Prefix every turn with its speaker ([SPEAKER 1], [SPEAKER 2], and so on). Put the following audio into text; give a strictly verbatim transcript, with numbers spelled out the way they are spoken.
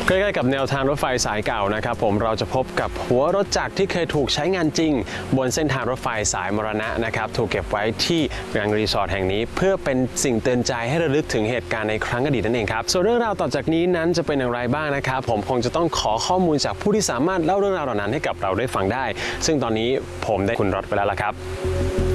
[SPEAKER 1] ใกล้ๆกับแนวทางรถไฟสายเก่านะครับผมเราจะพบกับหัวรถจักรที่เคยถูกใช้งานจริงบนเส้นทางรถไฟสายมรณะนะครับถูกเก็บไว้ที่ยังรีสอร์ทแห่งนี้เพื่อเป็นสิ่งเตือนใจให้ระลึกถึงเหตุการณ์ในครั้งอดีตนั่นเองครับส่วนเรื่องราวต่อจากนี้นั้นจะเป็นอย่างไรบ้างนะครับผมคงจะต้องขอข้อมูลจากผู้ที่สามารถเล่าเรื่องราวเหล่านั้นให้กับเราได้ฟังได้ซึ่งตอนนี้ผมได้คุณรถไปแล้วล่ะครับ